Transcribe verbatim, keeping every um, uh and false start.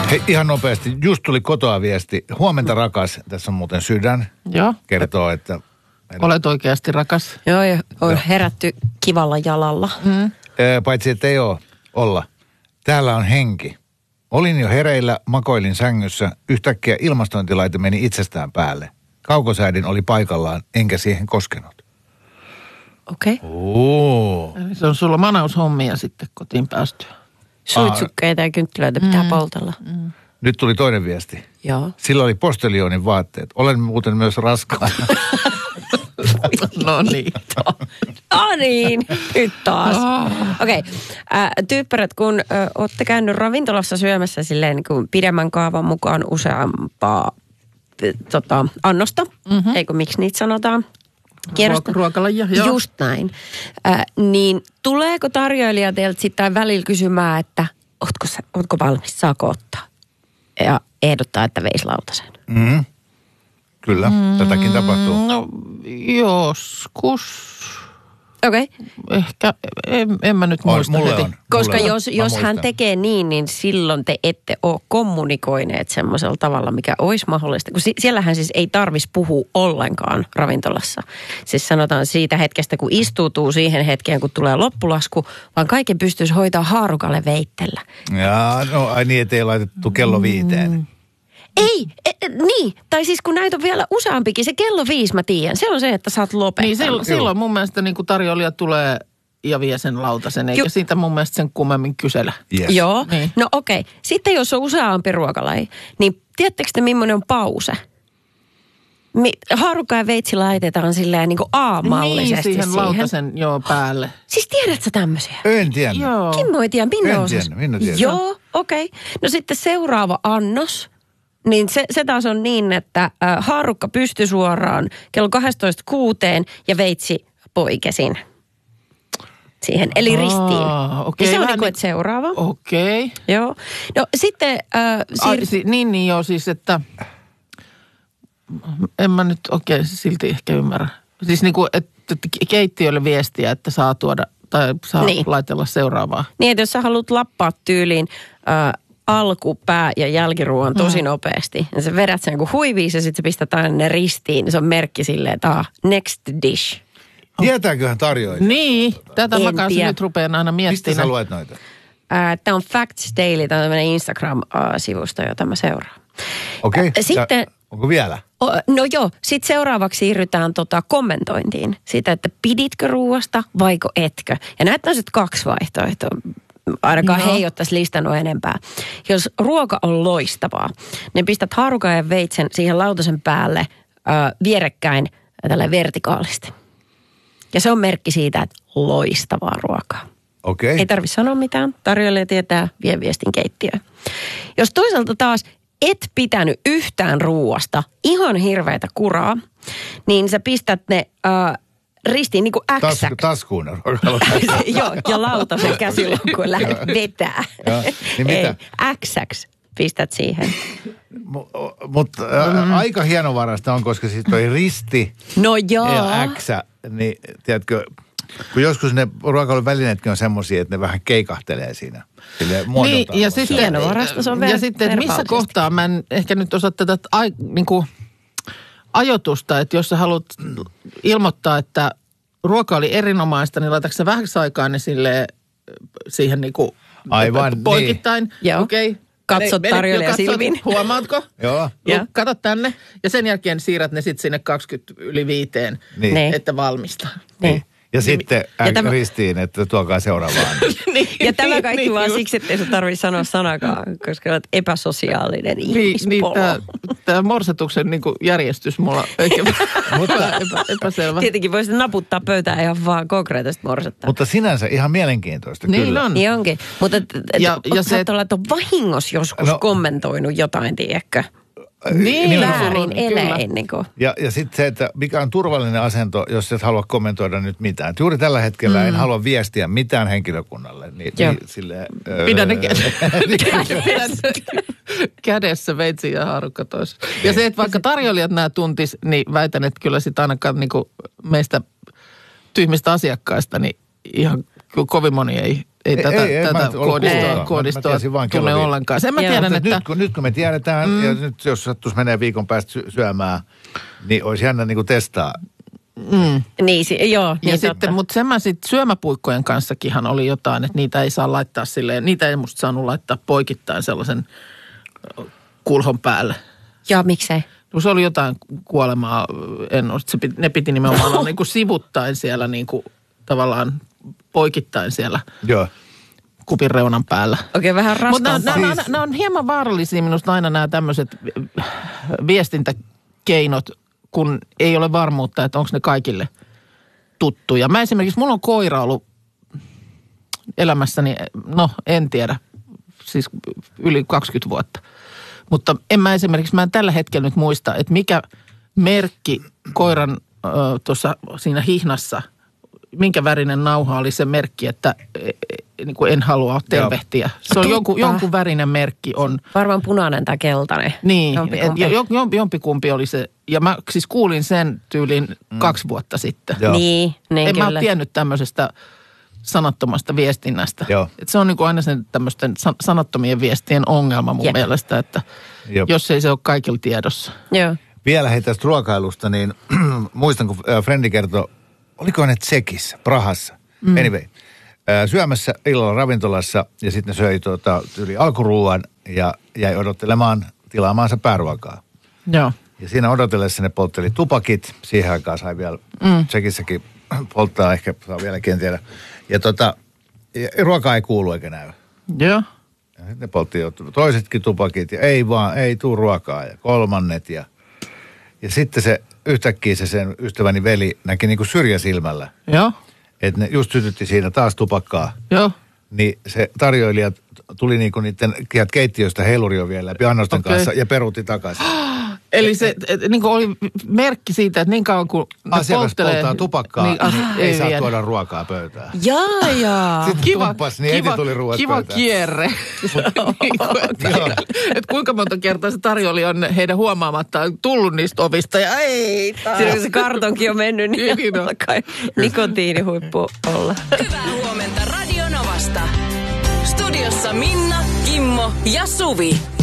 Hei, ihan nopeasti. Just tuli kotoa viesti. Huomenta rakas. Tässä on muuten sydän. Joo. Kertoo, että... Olet oikeasti rakas. Joo, ja on herätty kivalla jalalla. Mm. Ee, paitsi, että ei ole olla. Täällä on henki. Olin jo hereillä, makoilin sängyssä. Yhtäkkiä ilmastointilaite meni itsestään päälle. Kaukosäädin oli paikallaan, enkä siihen koskenut. Okei. Okay. Oo. Eli se on sulla manaushommia sitten kotiin päästyä. Suitsukkeita ja kynttilöitä pitää mm. poltella. Mm. Nyt tuli toinen viesti. Joo. Sillä oli postelionin vaatteet. Olen muuten myös raskaana. No niin. No niin, nyt taas. Oh. Okei, okay. äh, tyyppärät, kun äh, olette käynyt ravintolassa syömässä silleen niin kuin pidemmän kaavan mukaan useampaa t- tota, annosta, mm-hmm. eikö miksi niitä sanotaan? Ruok- ruokalajia, joo. Just näin. Äh, niin tuleeko tarjoilija teiltä sitten välillä kysymään, että ootko, sä, ootko valmis, saako ottaa? Ja ehdottaa, että veisi lautasen. Mm. Kyllä, mm, tätäkin tapahtuu. No joskus. Okei. Okay. Ehkä, en, en mä nyt on, muista mulle heti. on, Koska mulle jos, on. jos hän tekee niin, niin silloin te ette ole kommunikoineet semmoisella tavalla, mikä olisi mahdollista. Kun siellähän siis ei tarvitsisi puhua ollenkaan ravintolassa. Siis sanotaan siitä hetkestä, kun istuutuu siihen hetkeen, kun tulee loppulasku, vaan kaiken pystyisi hoitaa haarukalle veitellä. Jaa, no ai niin, ettei laitettu kello viiteen. Mm. Ei, e, e, niin. Tai siis kun näitä on vielä useampikin, se kello viisi mä tiedän. Se on se, että saat lopettaa. Niin silloin, silloin mun mielestä niin kuin tarjoilija tulee ja vie sen lautasen, eikä Ju- siitä mun mielestä sen kummemmin kysellä. Yes. Joo, niin. No okei. Okay. Sitten jos on useampi ruokalaji, niin tiedättekö te millainen on pause? Mi- haarukka ja veitsi laitetaan silleen niin kuin A-mallisesti niin, siihen. siihen. lautasen joo päälle. Siis tiedätkö tämmöisiä? En tiedä. Joo. Kimmo ei tiedä, Minna En osas. tiedä, Minna tiedä. Joo, okei. Okay. No sitten seuraava annos. Niin se, se taas on niin, että äh, haarukka pysty suoraan kello kaksitoista kuuteen ja veitsi poikesin siihen, eli ristiin. Aa, okay, ja se on niin kuin, niin, että seuraava. Okei. Okay. Joo. No sitten... Äh, siir... Ai, si, niin, niin joo, siis että... En mä nyt oikein okay, silti ehkä ymmärrä. Siis niin kuin, että keittiölle viestiä, että saa tuoda tai saa niin. laitella seuraavaa. Niin, että jos sä haluat lappaa tyyliin... Äh, alku, pää ja jälkiruoan tosi mm. nopeasti. Ja sä vedät sen kuin huiviin ja sitten sä pistät aina ne ristiin. Se on merkki silleen, että ah, next dish. Tietääköhän tarjoilija? Niin, tätä En mä kanssa tiedä. nyt rupean aina miettimään. Mistä sä luet noita? Äh, Tämä on Facts Daily, tämä on tämmöinen Instagram-sivusto, jota mä seuraan. Okei. Okay. Sitten... Ja, onko vielä? O, no joo, sitten seuraavaksi siirrytään tota kommentointiin. Sitä, että piditkö ruuasta vaiko etkö. Ja näitä on sitten kaksi vaihtoehtoa. Ainakaan no. he ei ole tässä listannut enempää. Jos ruoka on loistavaa, niin pistät haarukan ja veitsen siihen lautasen päälle äh, vierekkäin tällä vertikaalisti. Ja se on merkki siitä, että loistavaa ruokaa. Okei. Okay. Ei tarvitse sanoa mitään. Tarjoilija tietää, vie viestin keittiöön. Jos toisaalta taas et pitänyt yhtään ruuasta, ihan hirveätä kuraa, niin sä pistät ne... Äh, ristiin niin kuin X. Tas, taskuun. Joo, ja lautasen käsillä, kun lähdet vetää. Ja, niin mitä? Ei, X X pistät siihen. Mutta mm. aika hienovarasta on, koska siis toi risti no joo. ja X, niin tiedätkö, kun joskus ne ruokailun välineetkin on semmoisia, että ne vähän keikahtelee siinä. Niin, ja sitten, hienovarasta se on ver- ja sitten että missä kohtaa, mä en ehkä nyt osaa tätä ai, niin kuin ajoitusta, että jos sä haluat ilmoittaa, että ruoka oli erinomaista, niin laitatko sä vähäksi aikaa ne silleen siihen niin kuin aivan poikittain. Niin. Okei. Okay. Katsot tarjoilija silmin. Huomaatko? Joo. Ja. Kato tänne. Ja sen jälkeen siirrät ne sitten sinne kaksikymmentä yli viiteen, niin. että valmistaa. Niin. Ja niin. sitten ja tämä... ristiin, että tuokaa seuraavaan. niin, ja tämä kaikki niin, vaan just. siksi, että ei sun tarvitse sanoa sanakaan, koska olet epäsosiaalinen niin, ihmispolo. Niin, tämä morsetuksen niin kuin järjestys mulla mutta epä, epäselvä. Tietenkin voisit naputtaa pöytään ihan vaan konkreettisesti morsettaa. Mutta sinänsä ihan mielenkiintoista, niin kyllä. On. Niin onkin. Mutta ja, ja se, saattaa olla, että on vahingossa joskus no, kommentoinut jotain, tiedätkö? Niin, väärin elein. Niin ja, ja sitten se, että mikä on turvallinen asento, jos et halua kommentoida nyt mitään. Et juuri tällä hetkellä mm. en halua viestiä mitään henkilökunnalle. Niin, niin silleen, Pidä ne kädessä. Kädessä veitsi ja haarukka tois. Ja se, että vaikka tarjoilijat nämä tuntis, niin väitän, että kyllä sitä ainakaan niin kuin meistä tyhmistä asiakkaista, niin ihan kovin moni ei ei, ei tätä, ei, ei, tätä koodistoa, koodistoa tunne ollenkaan. Sen mä Joo. tiedän, että... Nyt kun, nyt kun me tiedetään, mm. ja nyt jos sattuisi menee viikon päästä sy- syömään, niin olisi jännä niin kuin testaa. Mm. Niin, si- joo. Niin ja sitten, mutta sen mä sitten syömäpuikkojen kanssakinhan oli jotain, että niitä ei saa laittaa silleen, niitä ei musta saanut laittaa poikittain sellaisen kulhon päälle. Joo, miksei? No se oli jotain kuolemaa ennusta. Piti, ne piti nimenomaan olla niin kuin sivuttain siellä niin kuin tavallaan poikittain siellä Joo. kupin reunan päällä. Okei, okay, vähän raskaampaa. Mutta nämä, nämä, nämä on hieman vaarallisia minusta aina nämä tämmöiset viestintäkeinot, kun ei ole varmuutta, että onko ne kaikille tuttuja. Mä esimerkiksi, mulla on koira ollut elämässäni, no en tiedä, siis yli kaksikymmentä vuotta. Mutta en mä esimerkiksi, mä en tällä hetkellä nyt muista, että mikä merkki koiran äh, tuossa siinä hihnassa, minkä värinen nauha oli se merkki, että e, e, niin kuin en halua tervehtiä. Se on jonkun, jonkun värinen merkki on. Varmaan punainen tai keltainen. Niin, jompikumpi. Ja, jompi, jompikumpi oli se. Ja mä siis kuulin sen tyylin mm. kaksi vuotta sitten. Joo. Niin, niin en kyllä. mä ole tiennyt tämmöisestä sanattomasta viestinnästä. Että se on niin kuin aina sen tämmöisten sanattomien viestien ongelma mun Jep. mielestä, että Jop. jos ei se ole kaikilla tiedossa. Joo. Vielä hei tästä ruokailusta, niin muistan kun Frendi kertoi, oliko ne Tsekissä, Prahassa, mm. anyway, syömässä illalla ravintolassa ja sitten ne söi tuota, yli alkuruuan ja jäi odottelemaan tilaamaansa pääruokaa. Joo. Ja siinä odotellessa ne poltteli tupakit, siihen aikaan sai vielä mm. Tsekissäkin polttaa, ehkä saa vieläkin, en tiedä. Ja tota, ja ruokaa ei kuulu eikä näy. Joo. Ja sitten ne poltti jo toisetkin tupakit ja ei vaan, ei tuu ruokaa ja kolmannet ja... Ja sitten se yhtäkkiä se sen ystäväni veli näki niin kuin syrjäsilmällä. Joo. Että ne just sytytti siinä taas tupakkaa. Joo. Niin se tarjoilija tuli niin kuin niiden keittiöstä heilurio vielä läpi annosten okay. kanssa ja peruutti takaisin. Eli se et, niin kuin oli merkki siitä, että niin kauan kuin ne asiakas polttelee, polttaa tupakkaa, niin, niin niin ei, ei saa viedä. tuoda ruokaa pöytään. Jaa, jaa. Sitten kiva, tumppas, niin kiva, tuli ruoat kiva pöytään. kierre. niin kuin, että, että kuinka monta kertaa se tarjoili on heidän huomaamattaan tullut niistä ovista ja ei taas. Siinä se kartonkin on mennyt, niin alkaa nikotiinihuippu olla. Hyvää huomenta Radio Novasta. Studiossa Minna, Kimmo ja Suvi.